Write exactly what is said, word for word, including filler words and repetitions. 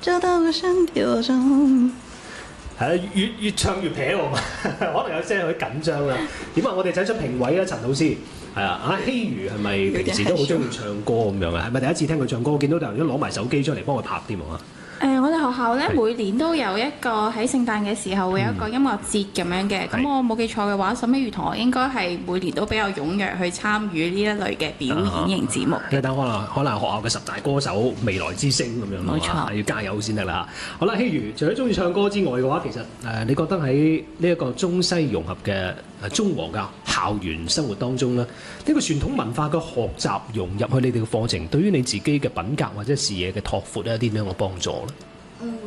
找到個身體我中。 係啊，越越唱越撇喎，可能有些有啲緊張啦。點啊？我哋請出評委啦，陳老師。係啊，阿希如係咪平時都好中意唱歌咁樣啊？係咪第一次聽佢唱歌？我見到突然間攞埋手機出嚟幫佢拍添啊！ 誒、呃，我哋學校咧每年都有一個喺聖誕嘅時候會有一個音樂節咁樣嘅，咁、嗯、我冇記錯嘅話，沈美如同學應該係每年都比較踴躍去參與呢一類嘅表演型節目。 你等、啊、可能可能學校嘅十大歌手、未來之星咁樣咯， 冇錯， 要加油先得啦。好啦，希如，除咗中意唱歌之外嘅話，其實誒、呃，你覺得喺呢一個中西融合嘅誒中皇嘅校園生活當中咧，呢、這個傳統文化嘅學習融入去你哋嘅課程，對於你自己嘅品格或者視野嘅拓闊有啲咩嘅幫助咧？